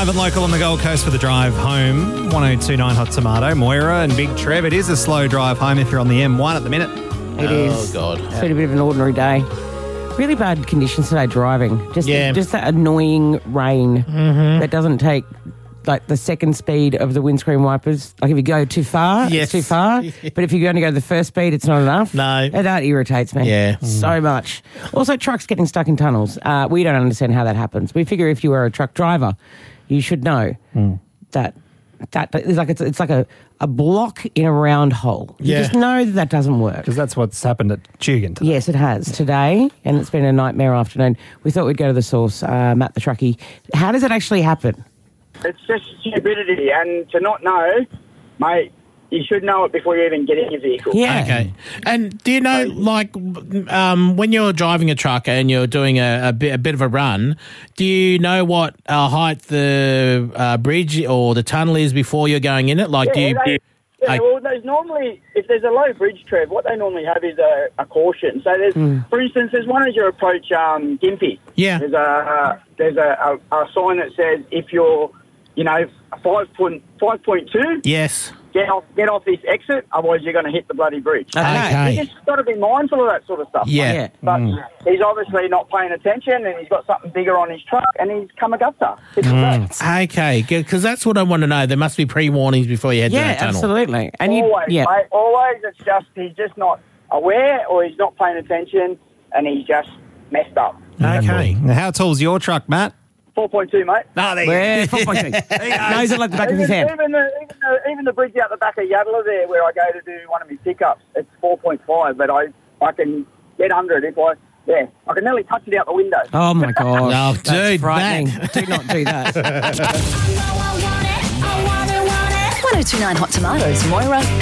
Live and local on the Gold Coast for the drive home. 1029 Hot Tomato, Moira and Big Trev. It is a slow drive home if you're on the M1 at the minute. It is. Oh, God. It's been a bit of an ordinary day. Really bad conditions today driving. Just that annoying rain that doesn't take like the second speed of the windscreen wipers. Like if you go too far, it's too far. But if you're going to go the first speed, it's not enough. No. That irritates me so much. Also, trucks getting stuck in tunnels. We don't understand how that happens. We figure if you are a truck driver, you should know that it's like a block in a round hole. You just know that doesn't work. Because that's what's happened at Tugan today. Yes, it has today, and it's been a nightmare afternoon. We thought we'd go to the source, Matt the truckie. How does it actually happen? It's just stupidity, and to not know, mate, you should know it before you even get in your vehicle. Yeah. Okay. And do you know, like, when you're driving a truck and you're doing a bit of a run, do you know what height the bridge or the tunnel is before you're going in it? Like, well, there's normally, if there's a low bridge, Trev, what they normally have is a caution. So there's, for instance, there's one as you approach Gympie. Yeah. There's a sign that says if you're, 5.2. Yes. Get off this exit, otherwise you're going to hit the bloody bridge. Okay. You just got to be mindful of that sort of stuff. Yeah. But he's obviously not paying attention, and he's got something bigger on his truck, and he's come a gutter. Okay, because that's what I want to know. There must be pre-warnings before you head down the tunnel. Yeah, absolutely. And mate, always. It's just he's just not aware, or he's not paying attention, and he's just messed up. Okay. Now, how tall's your truck, Matt? 4.2, mate. Oh, there Yeah, 4.2. Knows it like the back of his hand. Even the bridge out the back of Yadler there, where I go to do one of my pickups, it's 4.5, but I can get under it if I can nearly touch it out the window. Oh, my God. No, That's dude, frightening. Matt. Do not do that. 1029 Hot Tomatoes, Moira